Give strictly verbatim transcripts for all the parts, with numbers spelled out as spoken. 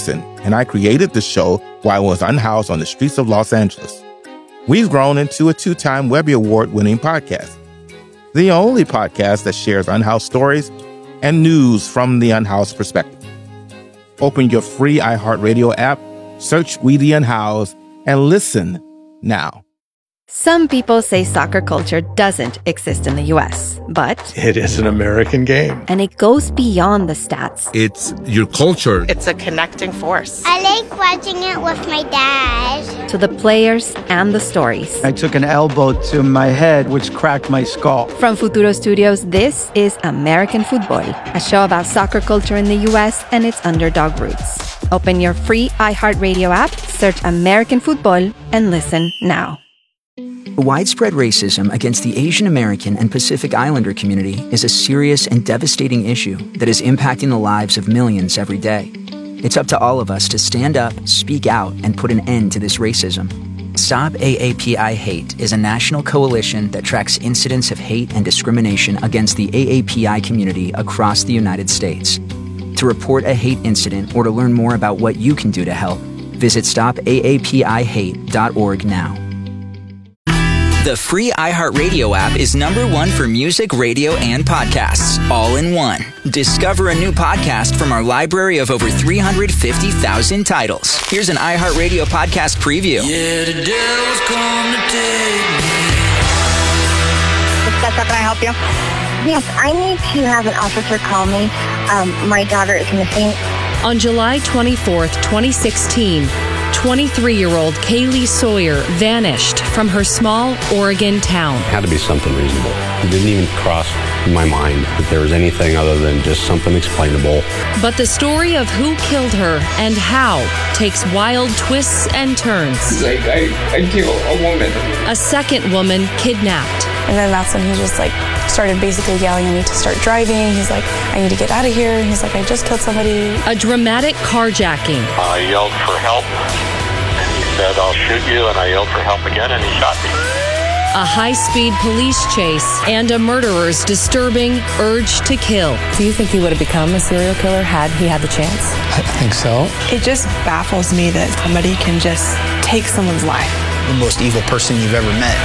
Peterson, and I created the show while I was unhoused on the streets of Los Angeles. We've grown into a two-time Webby Award-winning podcast, the only podcast that shares unhoused stories and news from the unhoused perspective. Open your free iHeartRadio app, search We the Unhoused, and listen now. Some people say soccer culture doesn't exist in the U S, but it is an American game. And it goes beyond the stats. It's your culture. It's a connecting force. I like watching it with my dad. To the players and the stories. I took an elbow to my head, which cracked my skull. From Futuro Studios, this is American Football, a show about soccer culture in the U S and its underdog roots. Open your free iHeartRadio app, search American Football, and listen now. Widespread racism against the Asian American and Pacific Islander community is a serious and devastating issue that is impacting the lives of millions every day. It's up to all of us to stand up, speak out, and put an end to this racism. Stop A A P I Hate is a national coalition that tracks incidents of hate and discrimination against the A A P I community across the United States. To report a hate incident or to learn more about what you can do to help, visit stop A A P I hate dot org now. The free iHeartRadio app is number one for music, radio, and podcasts, all in one. Discover a new podcast from our library of over three hundred fifty thousand titles. Here's an iHeartRadio podcast preview. Yeah, the devil's come to take me. How can I help you? Yes, I need to have an officer call me. Um, my daughter is missing. On July twenty-fourth, twenty sixteen, twenty-three-year-old Kaylee Sawyer vanished from her small Oregon town. It had to be something reasonable. It didn't even cross my mind that there was anything other than just something explainable. But the story of who killed her and how takes wild twists and turns. He's like, I, I killed a woman. A second woman kidnapped. And then that's when he just like started basically yelling at me to start driving. He's like, I need to get out of here. He's like, I just killed somebody. A dramatic carjacking. I yelled for help. And he said, I'll shoot you. And I yelled for help again, and he shot me. A high-speed police chase and a murderer's disturbing urge to kill. Do you think he would have become a serial killer had he had the chance? I think so. It just baffles me that somebody can just take someone's life. The most evil person you've ever met.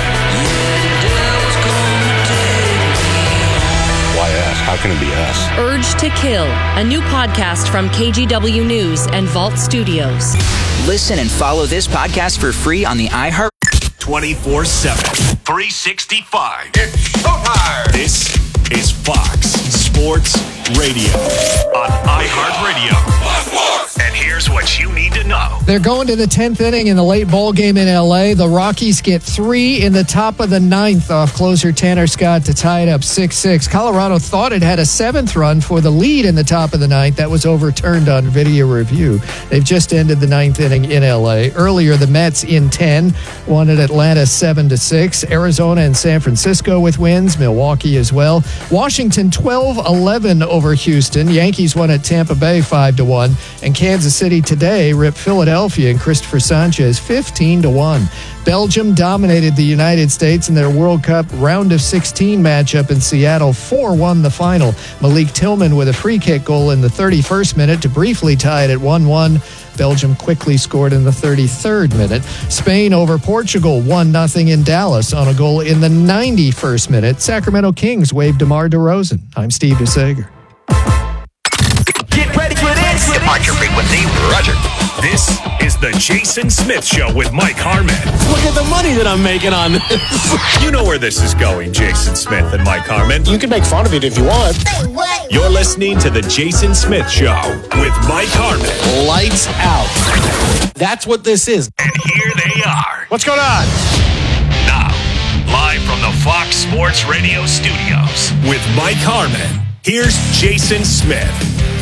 Why us? How can it be us? Urge to Kill, a new podcast from K G W News and Vault Studios. Listen and follow this podcast for free on the iHeart twenty-four seven, three sixty-five. It's showtime. This is Fox Sports Radio on iHeartRadio. And here's what you need to know. They're going to the tenth inning in the late ball game in L A. The Rockies get three in the top of the ninth off closer Tanner Scott to tie it up six six. Colorado thought it had a seventh run for the lead in the top of the ninth. That was overturned on video review. They've just ended the ninth inning in L A. Earlier, the Mets in ten won at Atlanta seven to six. Arizona and San Francisco with wins. Milwaukee as well. Washington twelve eleven over Houston. Yankees won at Tampa Bay five to one. And Kansas City today ripped Philadelphia and Christopher Sanchez fifteen to one. Belgium dominated the United States in their World Cup round of sixteen matchup in Seattle. four one the final. Malik Tillman with a free kick goal in the thirty-first minute to briefly tie it at one one. Belgium quickly scored in the thirty-third minute. Spain over Portugal one nothing in Dallas on a goal in the ninety-first minute. Sacramento Kings waved DeMar DeRozan. I'm Steve DeSager. Get ready for this. Departure frequency, roger. This is the Jason Smith Show with Mike Harmon. Look at the money that I'm making on this. You know where this is going, Jason Smith and Mike Harmon. You can make fun of it if you want. You're listening to the Jason Smith Show with Mike Harmon. Lights out. That's what this is. And here they are. What's going on? Now, live from the Fox Sports Radio studios with Mike Harmon. Here's Jason Smith.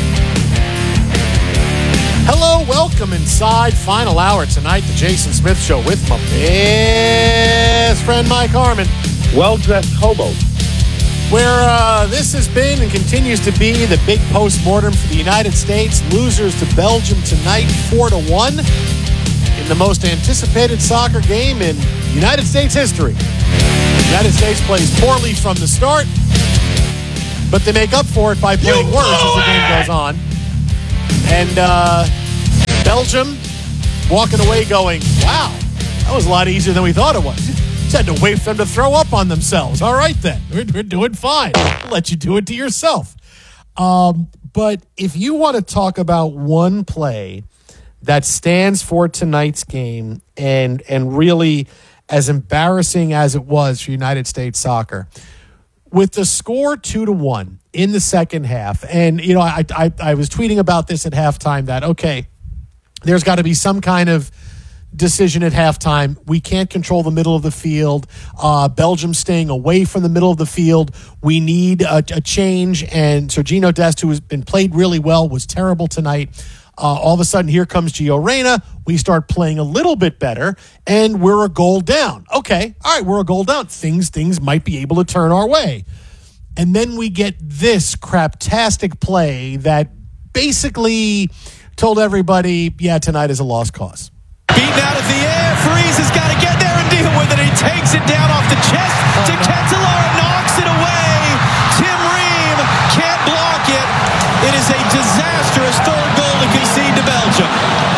Hello, welcome inside. Final hour tonight, the Jason Smith Show with my best friend Mike Harmon. Well-dressed hobo. Where uh, this has been and continues to be the big post-mortem for the United States. Losers to Belgium tonight, four to one. In the most anticipated soccer game in United States history. The United States plays poorly from the start, but they make up for it by playing worse as the game goes on. And uh, Belgium walking away going, wow, that was a lot easier than we thought it was. Just had to wait for them to throw up on themselves. All right, then. We're, we're doing fine. I'll let you do it to yourself. Um, but if you want to talk about one play that stands for tonight's game and and really as embarrassing as it was for United States soccer, with the score two to one in the second half, and you know, I I, I was tweeting about this at halftime that okay, there's got to be some kind of decision at halftime. We can't control the middle of the field. Uh, Belgium staying away from the middle of the field. We need a, a change. And Sergiño Dest, who has been played really well, was terrible tonight. Uh, all of a sudden, here comes Gio Reyna. We start playing a little bit better, and we're a goal down. Okay, all right, we're a goal down. Things things might be able to turn our way. And then we get this craptastic play that basically told everybody, yeah, tonight is a lost cause. Beaten out of the air. Freeze has got to get there and deal with it. He takes it down off the chest oh, to no. Ketelaar, knocks it away. Tim Ream can't block it. It is a disastrous third goal to concede to Belgium.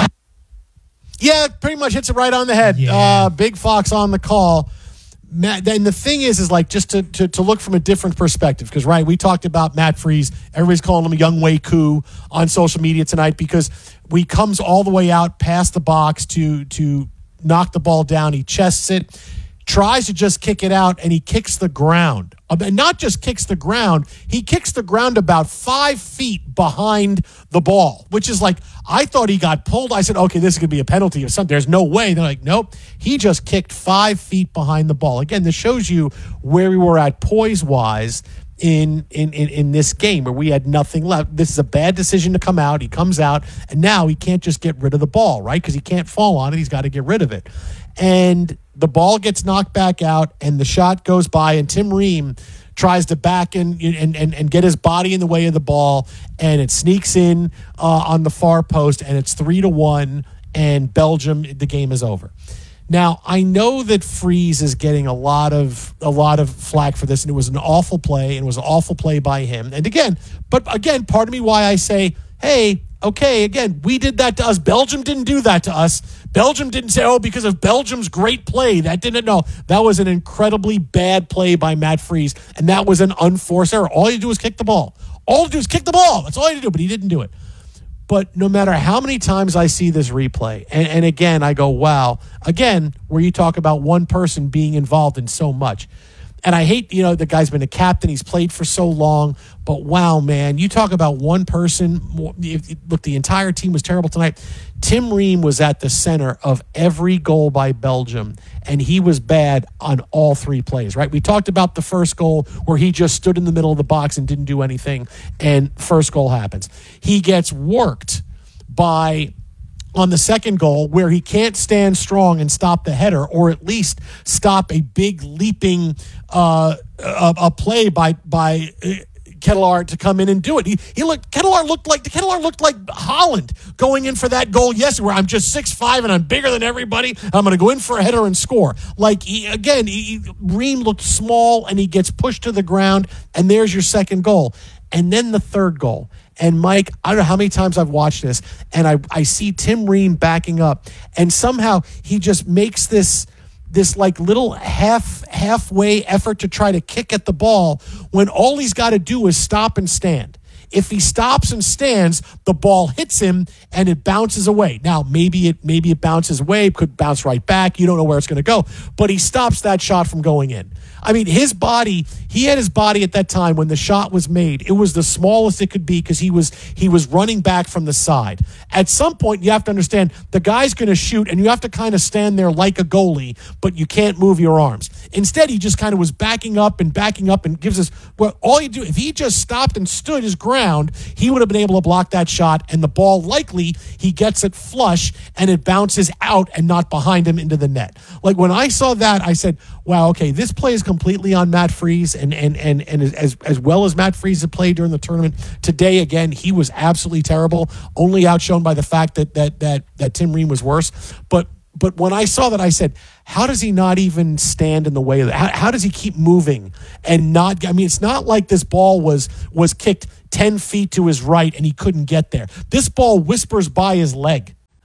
Yeah, pretty much hits it right on the head. Yeah. Uh, Big Fox on the call. Matt, and the thing is, is like just to, to, to look from a different perspective, because, right, we talked about Matt Freese. Everybody's calling him Young Wei Koo on social media tonight because he comes all the way out past the box to to knock the ball down. He chests it, tries to just kick it out, and he kicks the ground. And not just kicks the ground, he kicks the ground about five feet behind the ball, which is like, I thought he got pulled. I said, okay, this is going to be a penalty or something. There's no way. They're like, nope. He just kicked five feet behind the ball. Again, this shows you where we were at poise-wise in, in, in, in this game where we had nothing left. This is a bad decision to come out. He comes out, and now he can't just get rid of the ball, right? Because he can't fall on it. He's got to get rid of it. And the ball gets knocked back out, and the shot goes by, and Tim Ream tries to back in and, and, and get his body in the way of the ball, and it sneaks in uh, on the far post, and it's three to one, and Belgium, the game is over. Now, I know that Freese is getting a lot of a lot of flack for this, and it was an awful play, and it was an awful play by him. And again, but again, part of me why I say, hey, okay, again, we did that to us. Belgium didn't do that to us. Belgium didn't say, oh, because of Belgium's great play. That didn't, no. That was an incredibly bad play by Matt Freese, and that was an unforced error. All you do is kick the ball. All you do is kick the ball. That's all you do, but he didn't do it. But no matter how many times I see this replay, and, and again, I go, wow. Again, where you talk about one person being involved in so much. And I hate, you know, the guy's been a captain. He's played for so long. But wow, man, you talk about one person. Look, the entire team was terrible tonight. Tim Ream was at the center of every goal by Belgium, and he was bad on all three plays, right? We talked about the first goal where he just stood in the middle of the box and didn't do anything, and first goal happens. He gets worked by... on the second goal where he can't stand strong and stop the header, or at least stop a big leaping uh, a, a play by by uh, Ketelaar to come in and do it. He he looked Ketelaar looked like Ketelaar looked like Holland going in for that goal yesterday, where I'm just six five and I'm bigger than everybody. I'm going to go in for a header and score. Like he, again, he, Ream looked small and he gets pushed to the ground, and there's your second goal, and then the third goal. And Mike, I don't know how many times I've watched this, and I, I see Tim Ream backing up, and somehow he just makes this this like little half halfway effort to try to kick at the ball when all he's got to do is stop and stand. If he stops and stands, the ball hits him and it bounces away. Now, maybe it maybe it bounces away, could bounce right back. You don't know where it's going to go, but he stops that shot from going in. I mean, his body, he had his body at that time when the shot was made. It was the smallest it could be because he was he was running back from the side. At some point, you have to understand the guy's going to shoot, and you have to kind of stand there like a goalie, but you can't move your arms. Instead, he just kind of was backing up and backing up and gives us, well, all you do, if he just stopped and stood his ground, he would have been able to block that shot, and the ball, likely, he gets it flush, and it bounces out and not behind him into the net. Like, when I saw that, I said, wow, okay, this play is completely on Matt Freese, and and and and as as well as Matt Freese had played during the tournament today, again, he was absolutely terrible. Only outshone by the fact that that that that Tim Ream was worse. But but when I saw that, I said, how does he not even stand in the way of that? How, how does he keep moving and not? I mean, it's not like this ball was was kicked ten feet to his right and he couldn't get there. This ball whispers by his leg.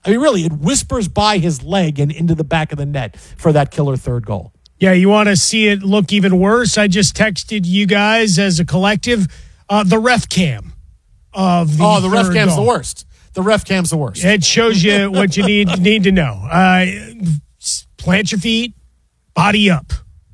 I mean, really, it whispers by his leg and into the back of the net for that killer third goal. Yeah, you want to see it look even worse? I just texted you guys as a collective uh, the ref cam of the Oh, the ref cam's goal. the worst. The ref cam's the worst. It shows you what you need need to know. Uh, plant your feet, body up.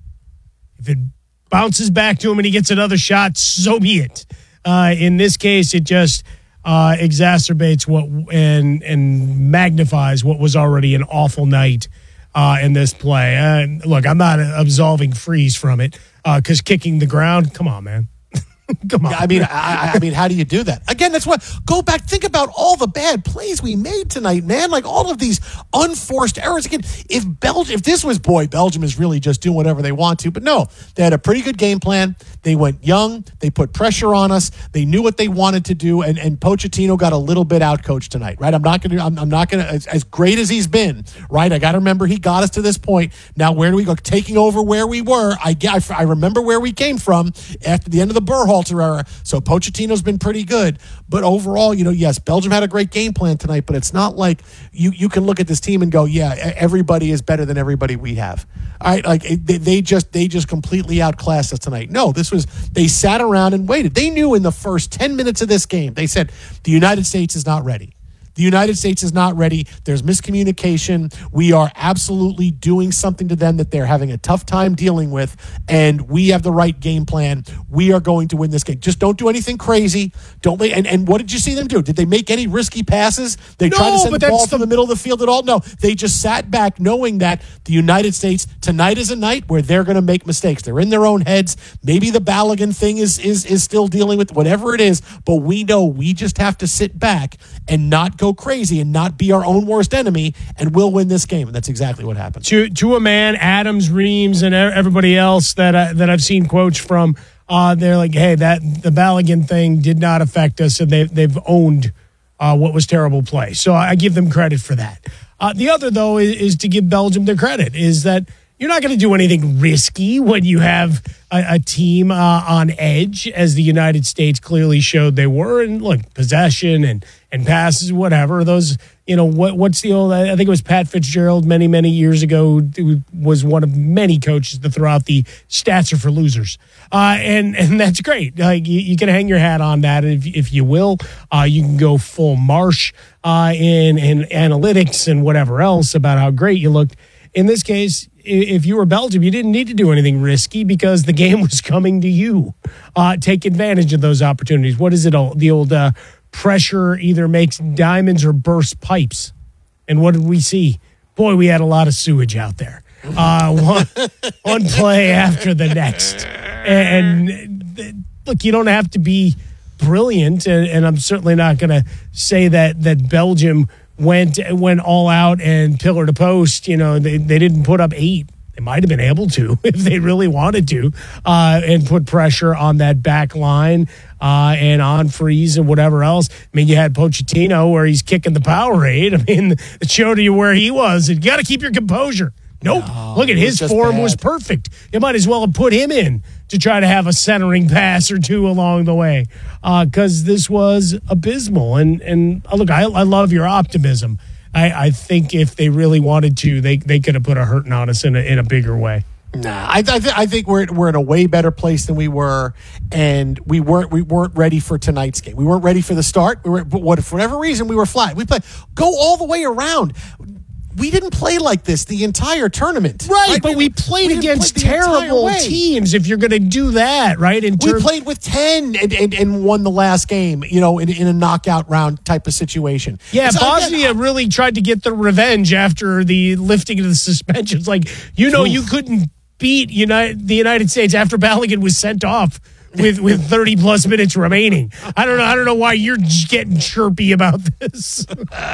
If it bounces back to him and he gets another shot, so be it. Uh, in this case, it just uh, exacerbates what and and magnifies what was already an awful night uh, in this play. And look, I'm not absolving Freese from it because uh, kicking the ground, come on, man. Come on. I mean, I, I mean, how do you do that? Again, that's what, go back, think about all the bad plays we made tonight, man. Like all of these unforced errors. Again, if Belgium, if this was, boy, Belgium is really just doing whatever they want to. But no, they had a pretty good game plan. They went young. They put pressure on us. They knew what they wanted to do. And, and Pochettino got a little bit outcoached tonight, right? I'm not going to, I'm, I'm not going to, as, as great as he's been, right? I got to remember he got us to this point. Now, where do we go? Taking over where we were. I, I, I remember where we came from after the end of the Berhalter era. So Pochettino's been pretty good. But overall, you know, yes, Belgium had a great game plan tonight, but it's not like you, you can look at this team and go, yeah, everybody is better than everybody we have. All right, like they, they just they just completely outclassed us tonight. No, this was, they sat around and waited. They knew in the first ten minutes of this game, they said, the United States is not ready. The United States is not ready. There's miscommunication. We are absolutely doing something to them that they're having a tough time dealing with, and we have the right game plan. We are going to win this game. Just don't do anything crazy. Don't and, and what did you see them do? Did they make any risky passes? They no, tried to send the ball the- to the middle of the field at all? No. They just sat back knowing that the United States, tonight is a night where they're going to make mistakes. They're in their own heads. Maybe the Balogun thing is, is, is still dealing with whatever it is, but we know we just have to sit back and not go crazy and not be our own worst enemy, and we'll win this game. And that's exactly what happened. To to a man, Adams, Reams, and everybody else that I, that I've seen quotes from, uh, they're like, "Hey, that the Balogun thing did not affect us, and they they've owned uh, what was terrible play." So I give them credit for that. Uh, the other though is, is to give Belgium their credit. Is that you're not going to do anything risky when you have a, a team uh, on edge, as the United States clearly showed they were. And look, possession and, and passes, whatever. Those, you know, what what's the old, I think it was Pat Fitzgerald many, many years ago, who was one of many coaches to throw out the stats are for losers. Uh, and, and that's great. Like you, you can hang your hat on that if, if you will. Uh, you can go full Marsh uh, in, in analytics and whatever else about how great you looked. In this case, if you were Belgium, you didn't need to do anything risky because the game was coming to you. Uh, take advantage of those opportunities. What is it? The old uh, pressure either makes diamonds or bursts pipes. And what did we see? Boy, we had a lot of sewage out there. Uh, one, one play after the next. And, and look, you don't have to be brilliant, and, and I'm certainly not going to say that that Belgium went went all out and pillar to post. You know, they, they didn't put up eight. They might have been able to if they really wanted to, uh, and put pressure on that back line uh, and on Freeze and whatever else. I mean, you had Pochettino where he's kicking the Powerade. I mean, it showed you where he was. And you got to keep your composure. Nope. No, Look at his form bad. was perfect. You might as well have put him in to try to have a centering pass or two along the way, because uh, this was abysmal. And and uh, look, I, I love your optimism. I, I think if they really wanted to, they they could have put a hurting on us in a, in a bigger way. Nah, I, I, th- I think we're we're in a way better place than we were, and we weren't we weren't ready for tonight's game. We weren't ready for the start. We were, but what, for whatever reason, we were flat. We played go all the way around. We didn't play like this the entire tournament. Right, right? but we, we played we against play terrible teams if you're going to do that, right? In we term- played with ten and, and, and won the last game, you know, in, in a knockout round type of situation. Yeah, so Bosnia again, really tried to get the revenge after the lifting of the suspensions. Like, you know, oof. you couldn't beat United, the United States after Balogun was sent off with with thirty plus minutes remaining. I don't know. I don't know why you're getting chirpy about this.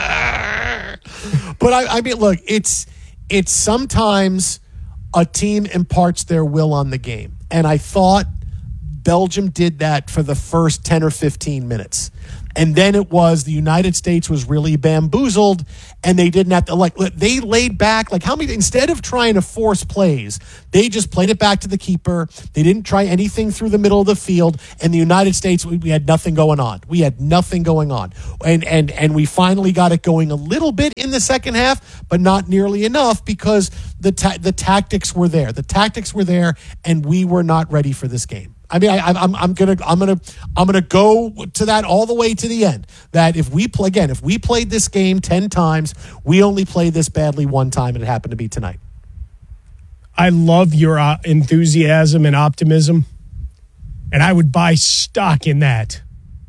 But I, I mean, look, it's it's sometimes a team imparts their will on the game, and I thought Belgium did that for the first ten or fifteen minutes. And then it was the United States was really bamboozled, and they didn't have to, like, they laid back. Like, how many, instead of trying to force plays, they just played it back to the keeper. They didn't try anything through the middle of the field. And the United States, we, we had nothing going on. We had nothing going on. And, and, and we finally got it going a little bit in the second half, but not nearly enough because the ta- the tactics were there. The tactics were there, and we were not ready for this game. I mean, I, I'm I'm gonna I'm gonna I'm gonna go to that all the way to the end. That if we play again, if we played this game ten times, we only played this badly one time, and it happened to be tonight. I love your uh, enthusiasm and optimism, and I would buy stock in that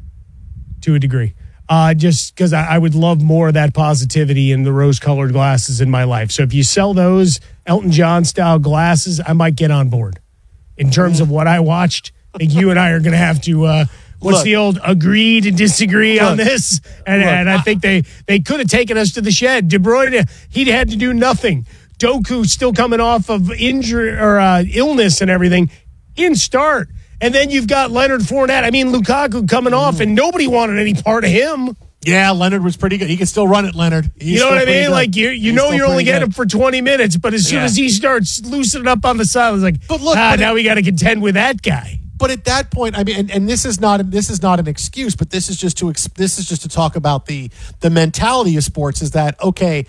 to a degree. Uh, just because I, I would love more of that positivity in the rose-colored glasses in my life. So if you sell those Elton John-style glasses, I might get on board. In terms of what I watched, I think you and I are going to have to, uh, what's look, the old agree to disagree look, on this? And, look, and I think they, they could have taken us to the shed. De Bruyne, he'd had to do nothing. Doku still coming off of injury or uh, illness and everything. In start. And then you've got Leonard Fournette. I mean, Lukaku coming mm. off, and nobody wanted any part of him. Yeah, Leonard was pretty good. He can still run it, Leonard. He's you know what I mean? Good. Like, you you He's know you're only getting him for twenty minutes, but as soon yeah. as he starts loosening up on the side, it's like, but look, ah, but now it, we got to contend with that guy. But at that point, I mean, and, and this is not this is not an excuse, but this is just to this is just to talk about the the mentality of sports. Is that okay?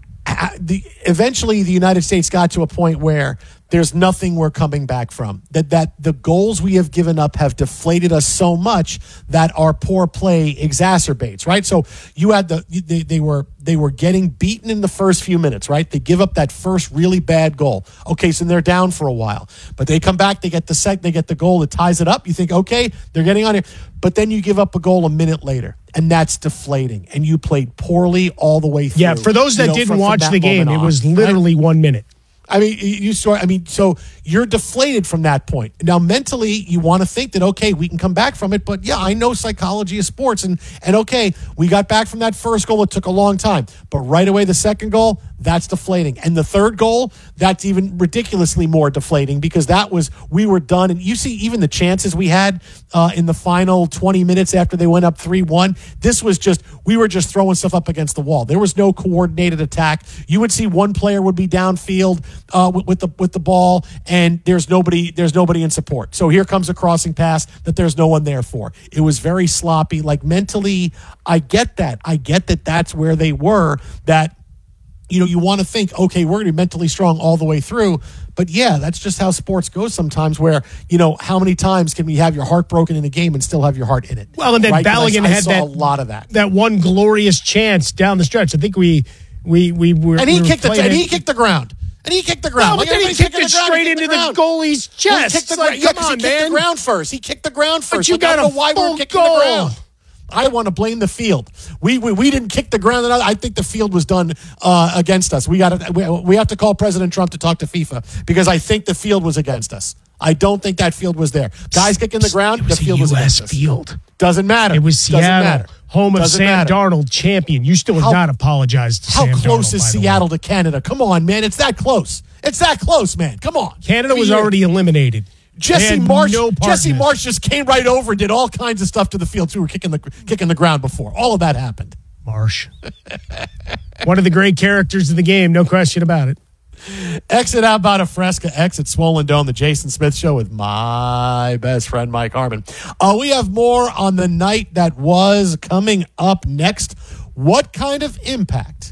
The eventually the United States got to a point where there's nothing we're coming back from. That that the goals we have given up have deflated us so much that our poor play exacerbates, right? So you had the they, they were they were getting beaten in the first few minutes, right? They give up that first really bad goal. Okay, so they're down for a while. But they come back, they get the sec, they get the goal that ties it up. You think, okay, they're getting on here. But then you give up a goal a minute later, and that's deflating. And you played poorly all the way through. Yeah, for those that you know, didn't from, watch from that the game, it was on, literally right? one minute. I mean, you saw. I mean, so you're deflated from that point. Now, mentally, you want to think that okay, we can come back from it. But yeah, I know psychology of sports, and and okay, we got back from that first goal. It took a long time, but right away, the second goal, that's deflating, and the third goal, that's even ridiculously more deflating because that was we were done. And you see, even the chances we had uh, in the final twenty minutes after they went up three one, this was just we were just throwing stuff up against the wall. There was no coordinated attack. You would see one player would be downfield. Uh, with, with the with the ball, and there's nobody there's nobody in support. So here comes a crossing pass that there's no one there for. It was very sloppy. Like mentally, I get that. I get that that's where they were. That you know you want to think, okay, we're going to be mentally strong all the way through. But yeah, that's just how sports goes sometimes. Where you know how many times can we have your heart broken in a game and still have your heart in it? Well, and then right? Balogun I, I had that, a lot of that. That one glorious chance down the stretch. I think we we we were and he we were kicked the and he kicked the ground. And he kicked the ground. No, but like then he kicked it straight into the, the goalie's chest. Well, he kicked the, like, yeah, come on, he man. kicked the ground first. He kicked the ground first. But you like, got I don't a know why full we're kicking goal. the ground. I want to blame the field. We we, we didn't kick the ground. I think the field was done uh, against us. We got we, we have to call President Trump to talk to FIFA because I think the field was against us. I don't think that field was there. Guys kicking the ground, the field was against us. Field. Doesn't matter. It was Seattle, Doesn't matter. home of Doesn't Sam matter. Darnold, champion. You still have how, not apologized to how Sam Darnold. How close is Seattle to Canada? Come on, man. It's that close. It's that close, man. Come on. Canada was already eliminated. Jesse Marsh. No Jesse Marsh just came right over, and did all kinds of stuff to the field too. Were kicking the kicking the ground before. All of that happened. Marsh, one of the great characters of the game, no question about it. Exit out about a Fresca, exit Swollen Dome, the Jason Smith Show with my best friend Mike Harmon. Uh, we have more on the night that was coming up next. What kind of impact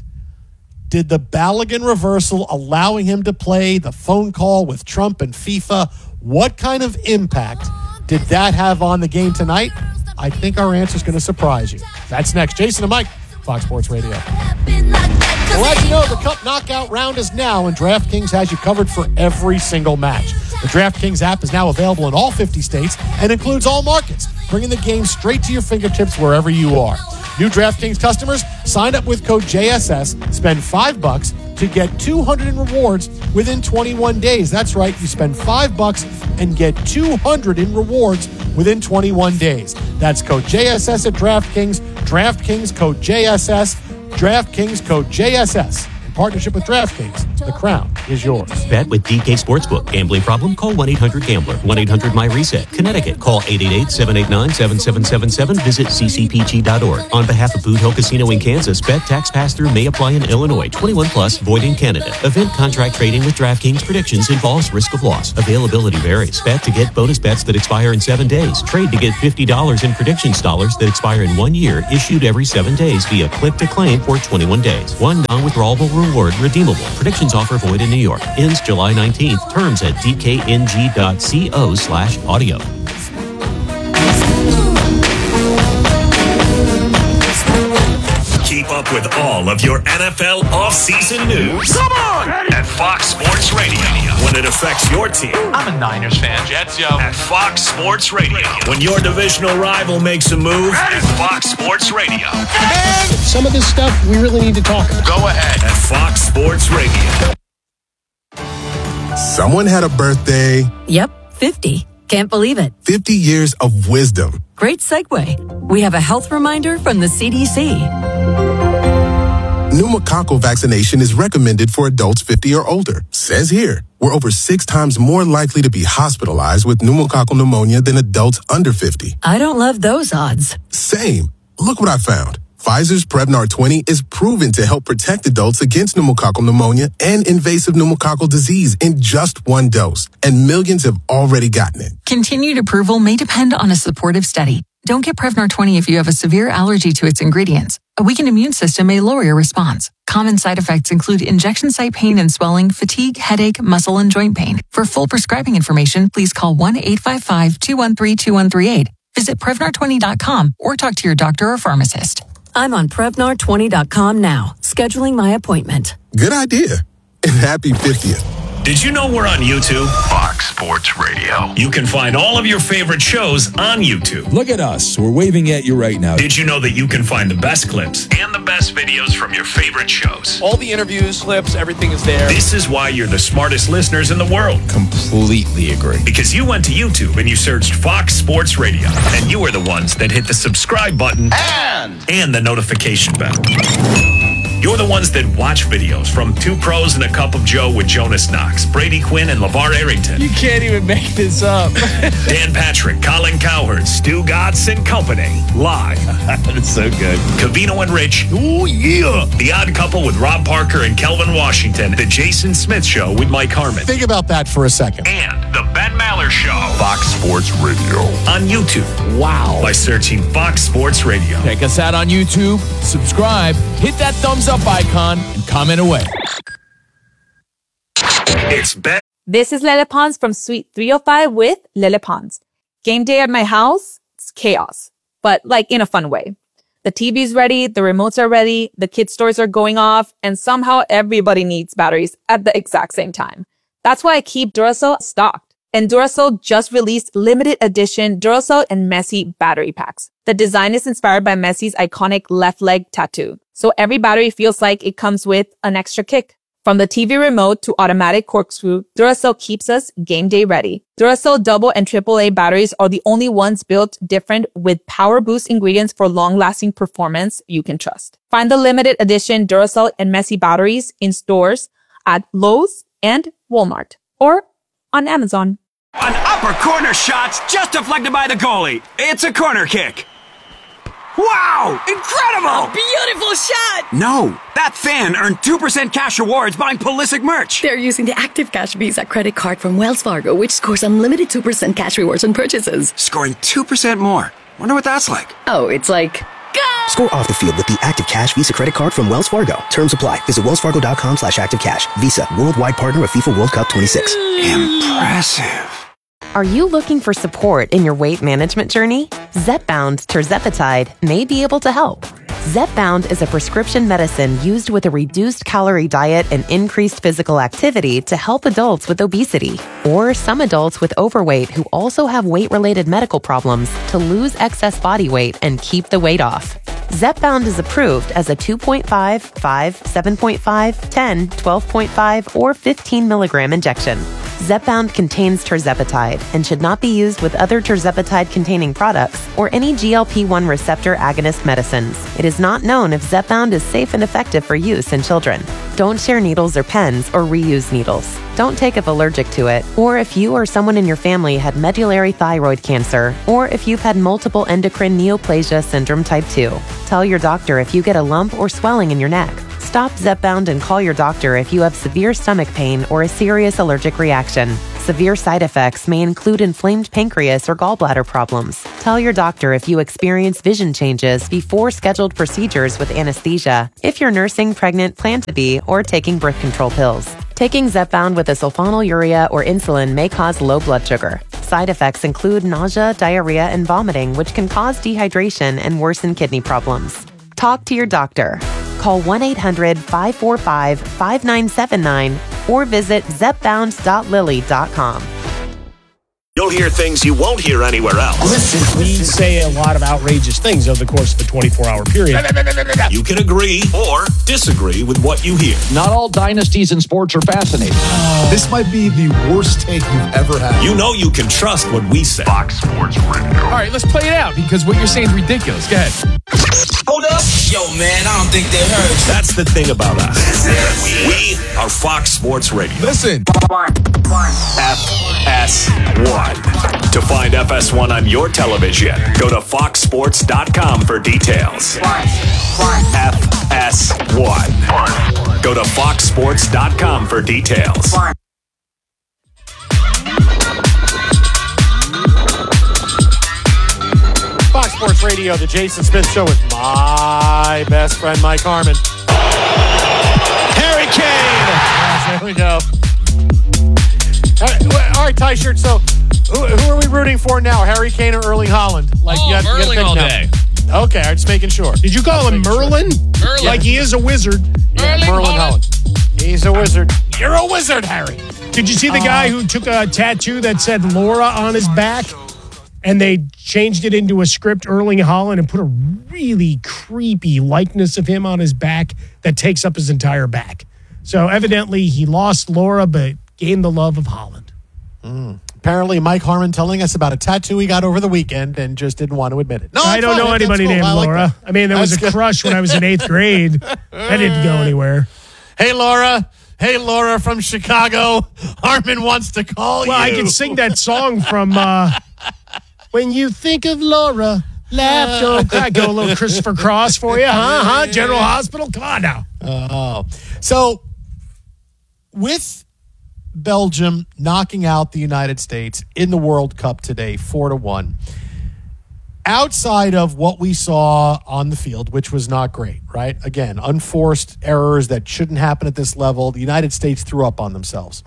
did the Balogun reversal, allowing him to play, the phone call with Trump and FIFA, what kind of impact did that have on the game tonight? I think our answer is going to surprise you. That's next. Jason and Mike, Fox Sports Radio. Well, as you know, the Cup Knockout round is now, and DraftKings has you covered for every single match. The DraftKings app is now available in all fifty states and includes all markets, bringing the game straight to your fingertips wherever you are. New DraftKings customers, sign up with code J S S, spend five bucks to get two hundred in rewards within twenty-one days. That's right, you spend five bucks and get two hundred in rewards within twenty-one days. That's code J S S at DraftKings. DraftKings code J S S. DraftKings code J S S. partnership with DraftKings. The crown is yours. Bet with D K Sportsbook. Gambling problem? Call one eight hundred gambler. one eight hundred my reset. Connecticut. Call eight eight eight, seven eight nine, seven seven seven seven. Visit c c p g dot org. On behalf of Boot Hill Casino in Kansas, bet tax pass-through may apply in Illinois. twenty-one plus, void in Canada. Event contract trading with DraftKings predictions involves risk of loss. Availability varies. Bet to get bonus bets that expire in seven days. Trade to get fifty dollars in predictions dollars that expire in one year, issued every seven days via click to claim for twenty-one days. One non-withdrawable reward redeemable. Predictions offer void in New York. Ends July nineteenth. Terms at d k n g dot co slash audio. Keep up with all of your N F L offseason news. Come on! At Fox Sports Radio. When it affects your team. I'm a Niners fan. Jets, yo. At Fox Sports Radio. When your divisional rival makes a move. At Fox Sports Radio. And some of this stuff we really need to talk about. Go ahead. At Fox Sports Radio. Someone had a birthday. Yep, fifty. Can't believe it. fifty years of wisdom. Great segue. We have a health reminder from the C D C. Pneumococcal vaccination is recommended for adults fifty or older. Says here, we're over six times more likely to be hospitalized with pneumococcal pneumonia than adults under fifty. I don't love those odds. Same. Look what I found. Pfizer's Prevnar twenty is proven to help protect adults against pneumococcal pneumonia and invasive pneumococcal disease in just one dose. And millions have already gotten it. Continued approval may depend on a supportive study. Don't get Prevnar twenty if you have a severe allergy to its ingredients. A weakened immune system may lower your response. Common side effects include injection site pain and swelling, fatigue, headache, muscle, and joint pain. For full prescribing information, please call one eight five five, two one three, two one three eight. Visit Prevnar twenty dot com or talk to your doctor or pharmacist. I'm on Prevnar twenty dot com now, scheduling my appointment. Good idea. And happy fiftieth. Did you know we're on YouTube? Fox Sports Radio. You can find all of your favorite shows on YouTube. Look at us. We're waving at you right now. Did you know that you can find the best clips and the best videos from your favorite shows? All the interviews, clips, everything is there. This is why you're the smartest listeners in the world. Completely agree. Because you went to YouTube and you searched Fox Sports Radio. And you are the ones that hit the subscribe button and, and the notification bell. You're the ones that watch videos from Two Pros and a Cup of Joe with Jonas Knox, Brady Quinn, and LeVar Arrington. You can't even make this up. Dan Patrick, Colin Cowherd, Stu Godson and Company. Live. That's so good. Covino and Rich. Oh, yeah. The Odd Couple with Rob Parker and Kelvin Washington. The Jason Smith Show with Mike Harmon. Think about that for a second. And The Ben Maller Show. Fox Sports Radio. On YouTube. Wow. By searching Fox Sports Radio. Check us out on YouTube. Subscribe. Hit that thumbs up icon and comment away. It's Bet. This is Lele Pons from Suite three oh five with Lele Pons. Game day at my house, it's chaos, but like in a fun way. The T V's ready, the remotes are ready, the kids' stores are going off, and somehow everybody needs batteries at the exact same time. That's why I keep Duracell stocked. And Duracell just released limited edition Duracell and Messi battery packs. The design is inspired by Messi's iconic left leg tattoo. So every battery feels like it comes with an extra kick. From the T V remote to automatic corkscrew, Duracell keeps us game day ready. Duracell double and triple A batteries are the only ones built different with power boost ingredients for long-lasting performance you can trust. Find the limited edition Duracell and Messi batteries in stores at Lowe's and Walmart or on Amazon. An upper corner shot's just deflected by the goalie. It's a corner kick. Wow! Incredible! A beautiful shot! No, that fan earned two percent cash rewards buying Pulisic merch. They're using the Active Cash Visa credit card from Wells Fargo, which scores unlimited two percent cash rewards on purchases. Scoring two percent more. Wonder what that's like. Oh, it's like... Go! Score off the field with the Active Cash Visa credit card from Wells Fargo. Terms apply. Visit wellsfargo.com slash activecash. Visa, worldwide partner of FIFA World Cup twenty-six. Impressive. Are you looking for support in your weight management journey? Zepbound tirzepatide may be able to help. Zepbound is a prescription medicine used with a reduced calorie diet and increased physical activity to help adults with obesity or some adults with overweight who also have weight-related medical problems to lose excess body weight and keep the weight off. Zepbound is approved as a two point five, five, seven point five, ten, twelve point five, or fifteen milligram injection. Zepbound contains tirzepatide and should not be used with other tirzepatide-containing products or any G L P one receptor agonist medicines. It is not known if Zepbound is safe and effective for use in children. Don't share needles or pens or reuse needles. Don't take if allergic to it, or if you or someone in your family had medullary thyroid cancer, or if you've had multiple endocrine neoplasia syndrome type two. Tell your doctor if you get a lump or swelling in your neck. Stop Zepbound and call your doctor if you have severe stomach pain or a serious allergic reaction. Severe side effects may include inflamed pancreas or gallbladder problems. Tell your doctor if you experience vision changes before scheduled procedures with anesthesia, if you're nursing, pregnant, plan to be, or taking birth control pills. Taking Zepbound with a sulfonylurea or insulin may cause low blood sugar. Side effects include nausea, diarrhea, and vomiting, which can cause dehydration and worsen kidney problems. Talk to your doctor. Call one eight hundred five four five five nine seven nine or visit zepbound dot lilly dot com. You'll hear things you won't hear anywhere else. Listen, we say a lot of outrageous things over the course of a twenty-four hour period. You can agree or disagree with what you hear. Not all dynasties in sports are fascinating. This might be the worst take you've ever had. You know you can trust what we say. Fox Sports Radio. All right, let's play it out because what you're saying is ridiculous. Go ahead. Hold up. Yo, man, I don't think they heard you. That's the thing about us. We are Fox Sports Radio. Listen. F S one. To find F S one on your television, go to fox sports dot com for details. F S one. Go to fox sports dot com for details. Fox Sports Radio, the Jason Smith Show with my best friend, Mike Harmon. Harry Kane! Yes, there we go. All right, all right Ty Shirt, so who, who are we rooting for now, Harry Kane or Erling Haaland? Like, oh, you got, Erling you all now. Day. Okay, I'm just making sure. Did you call him Merlin? Merlin. Like he is a wizard. Yeah, Erling Merlin Haaland. Haaland. He's a wizard. You're a wizard, Harry. Did you see the guy who took a tattoo that said Laura on his back? And they changed it into a script, Erling Haaland, and put a really creepy likeness of him on his back that takes up his entire back. So evidently he lost Laura, but gained the love of Haaland. Mm. Apparently Mike Harmon telling us about a tattoo he got over the weekend and just didn't want to admit it. No, I don't fine. know anybody cool. named I like Laura. I mean, there That's was a good. crush when I was in eighth grade. That didn't go anywhere. Hey, Laura. Hey, Laura from Chicago. Harmon wants to call well, you. Well, I can sing that song from uh, When You Think of Laura, Laugh, Don't Cry. Go a little Christopher Cross for you, huh? Huh? General Hospital? Come on now. Oh. So, with Belgium knocking out the United States in the World Cup today, four to one, outside of what we saw on the field, which was not great, right? Again, unforced errors that shouldn't happen at this level. The United States threw up on themselves.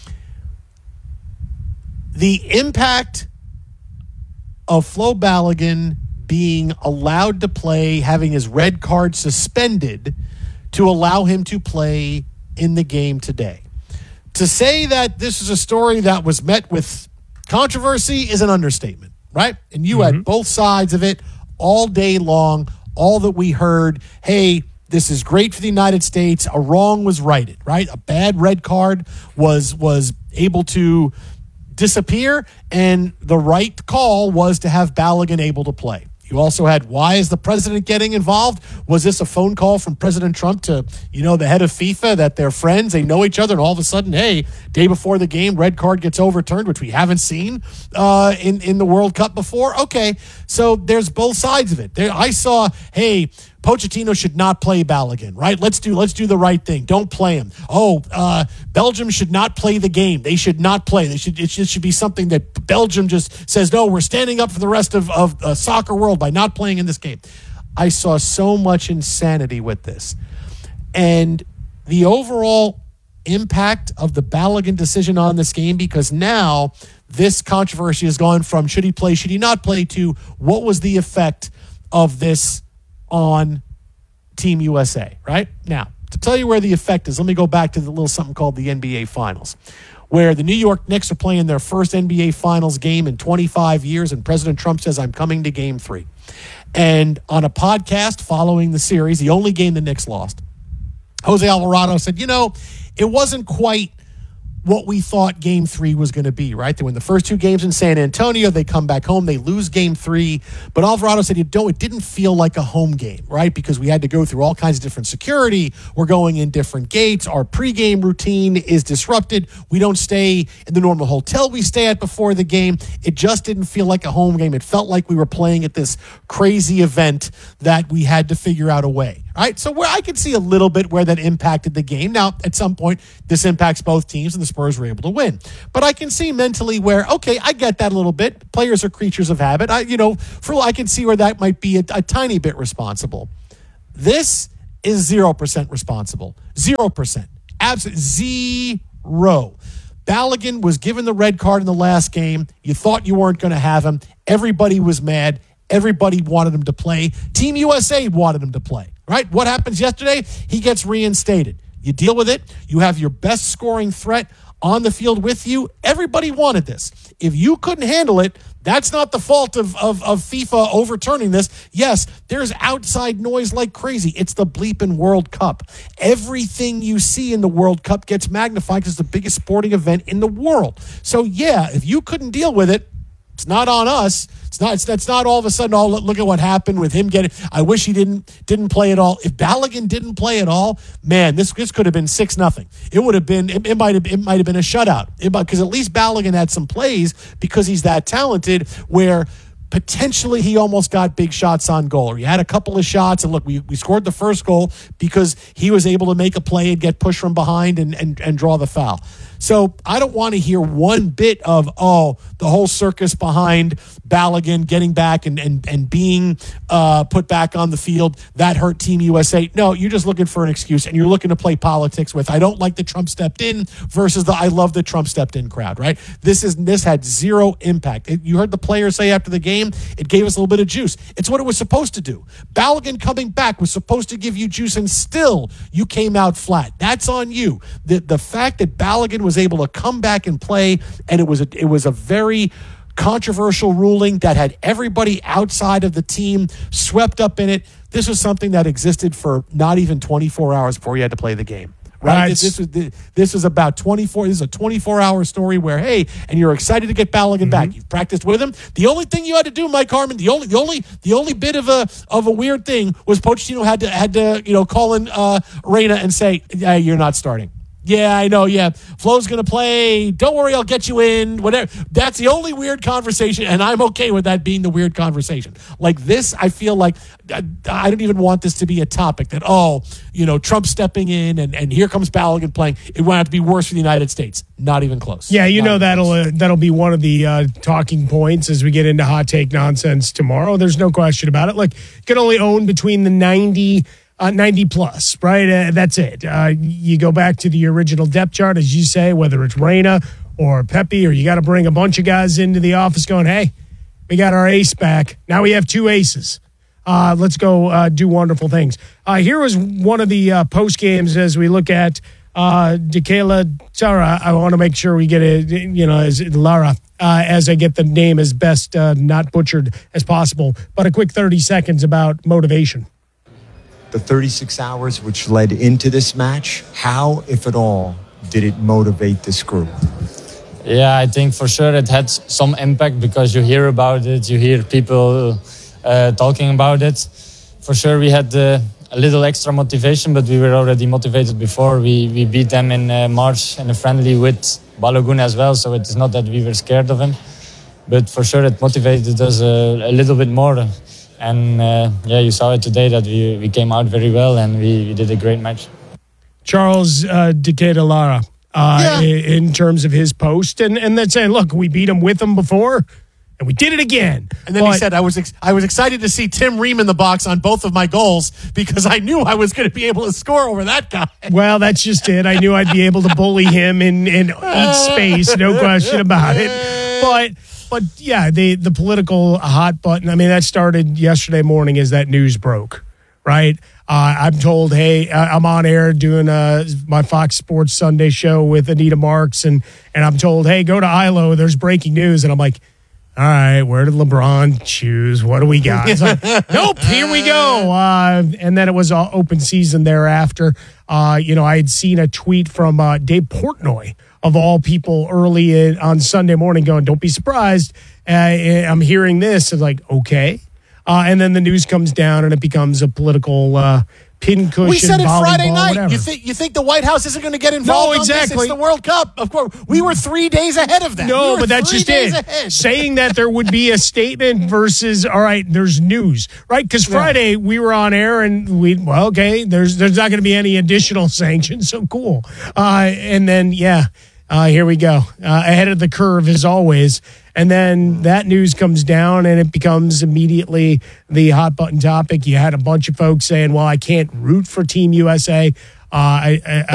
The impact of Flo Balogun being allowed to play, having his red card suspended to allow him to play in the game today. To say that this is a story that was met with controversy is an understatement, right? And you mm-hmm. had both sides of it all day long, all that we heard, hey, this is great for the United States. A wrong was righted, right? A bad red card was was able to disappear, and the right call was to have Balogun able to play. You also had, why is the president getting involved? Was this a phone call from President Trump to, you know, the head of FIFA that they're friends, they know each other, and all of a sudden, hey, day before the game, red card gets overturned, which we haven't seen uh, in, in the World Cup before? Okay, so there's both sides of it. There, I saw, hey, Pochettino should not play Balogun, right? Let's do let's do the right thing. Don't play him. Oh, uh, Belgium should not play the game. They should not play. They should it should be something that Belgium just says, no, we're standing up for the rest of, of uh, soccer world by not playing in this game. I saw so much insanity with this. And the overall impact of the Balogun decision on this game, because now this controversy has gone from should he play, should he not play, to what was the effect of this on Team U S A, right? Now, to tell you where the effect is, let me go back to the little something called the N B A Finals, where the New York Knicks are playing their first N B A Finals game in twenty-five years, and President Trump says, I'm coming to game three. And on a podcast following the series, the only game the Knicks lost, Jose Alvarado said, you know, it wasn't quite what we thought game three was going to be, right? They win the first two games in San Antonio. They come back home. They lose game three. But Alvarado said, you don't, it didn't feel like a home game, right? Because we had to go through all kinds of different security. We're going in different gates. Our pregame routine is disrupted. We don't stay in the normal hotel we stay at before the game. It just didn't feel like a home game. It felt like we were playing at this crazy event that we had to figure out a way. All right, so where I could see a little bit where that impacted the game. Now, at some point, this impacts both teams, and the Spurs were able to win. But I can see mentally where, okay, I get that a little bit. Players are creatures of habit. I, you know, for I can see where that might be a, a tiny bit responsible. This is zero percent responsible. Zero percent. Absolutely zero. Balogun was given the red card in the last game. You thought you weren't going to have him. Everybody was mad. Everybody wanted him to play. Team U S A wanted him to play, right? What happens yesterday? He gets reinstated. You deal with it. You have your best scoring threat on the field with you. Everybody wanted this. If you couldn't handle it, that's not the fault of, of, of FIFA overturning this. Yes, there's outside noise like crazy. It's the bleeping World Cup. Everything you see in the World Cup gets magnified because it's the biggest sporting event in the world. So, yeah, if you couldn't deal with it, it's not on us. It's not. It's that's not all of a sudden. Oh, look at what happened with him getting. I wish he didn't didn't play at all. If Balogun didn't play at all, man, this this could have been six nothing. It would have been. It, it might have. It might have been a shutout. Because at least Balogun had some plays because he's that talented. Where potentially he almost got big shots on goal, or he had a couple of shots. And look, we, we scored the first goal because he was able to make a play and get pushed from behind and and, and draw the foul. So I don't want to hear one bit of, oh, the whole circus behind Balogun getting back and and, and being uh, put back on the field. That hurt Team U S A. No, you're just looking for an excuse, and you're looking to play politics with, I don't like that Trump stepped in versus the I love that Trump stepped in crowd, right? This is this had zero impact. It, you heard the players say after the game, it gave us a little bit of juice. It's what it was supposed to do. Balogun coming back was supposed to give you juice, and still you came out flat. That's on you. The, the fact that Balogun was was able to come back and play, and it was a, it was a very controversial ruling that had everybody outside of the team swept up in it. This was something that existed for not even twenty-four hours before you had to play the game. Right? Right. This, this was this was about twenty-four. This is a twenty-four hour story where, hey, and you're excited to get Balogun mm-hmm. back. You've practiced with him. The only thing you had to do, Mike Harmon, the only the only the only bit of a of a weird thing was Pochettino had to had to you know call in uh, Reyna and say, yeah, you're not starting. Yeah, I know. Yeah, Flo's going to play. Don't worry, I'll get you in. Whatever. That's the only weird conversation, and I'm okay with that being the weird conversation. Like this, I feel like I, I don't even want this to be a topic that, oh, you know, Trump stepping in and, and here comes Balogun playing. It won't have to be worse for the United States. Not even close. Yeah, you Not know that'll uh, that'll be one of the uh, talking points as we get into hot take nonsense tomorrow. There's no question about it. Like, you can only own between the ninety. Uh, ninety plus, right? Uh, that's it. Uh, you go back to the original depth chart, as you say, whether it's Reyna or Pepe, or you got to bring a bunch of guys into the office going, hey, we got our ace back. Now we have two aces. Uh, let's go uh, do wonderful things. Uh, here was one of the uh, post games as we look at uh, Dekela Tara. I want to make sure we get it, you know, as Lara, uh, as I get the name as best uh, not butchered as possible. But a quick thirty seconds about motivation. The thirty-six hours which led into this match, how, if at all, did it motivate this group? Yeah, I think for sure it had some impact because you hear about it, you hear people uh, talking about it. For sure we had uh, a little extra motivation, but we were already motivated before. We we beat them in uh, March in a friendly with Balogun as well, so it is not that we were scared of him. But for sure it motivated us a, a little bit more. And, uh, yeah, you saw it today that we, we came out very well and we, we did a great match. Charles uh, Decatur Lara, uh, yeah. in terms of his post. And, and then saying, look, we beat him with him before, and we did it again. And then but, he said, I was ex- I was excited to see Tim Ream in the box on both of my goals because I knew I was going to be able to score over that guy. Well, that's just it. I knew I'd be able to bully him in, in each space, no question about it. But... But, yeah, the, the political hot button, I mean, that started yesterday morning as that news broke, right? Uh, I'm told, hey, I'm on air doing uh, my Fox Sports Sunday show with Anita Marks, and, and I'm told, hey, go to I L O, there's breaking news. And I'm like, all right, where did LeBron choose? What do we got? It's like, nope, here we go. Uh, and then it was uh, open season thereafter. Uh, you know, I had seen a tweet from uh, Dave Portnoy, of all people, early in, on Sunday morning going, don't be surprised. Uh, I'm hearing this. It's like, okay. Uh, and then the news comes down and it becomes a political uh, pincushion. We said it Friday night. Whatever. You think you think the White House isn't going to get involved? No, exactly. On this? It's the World Cup. Of course, we were three days ahead of that. No, we but that's just it. Ahead. Saying that there would be a statement versus, all right, there's news, right? Because Friday yeah. we were on air and we, well, okay, there's there's not going to be any additional sanctions, so cool. Uh, and then, yeah, uh, here we go, uh, ahead of the curve as always. And then that news comes down and it becomes immediately the hot button topic. You had a bunch of folks saying, well, I can't root for Team U S A. Uh, I, I,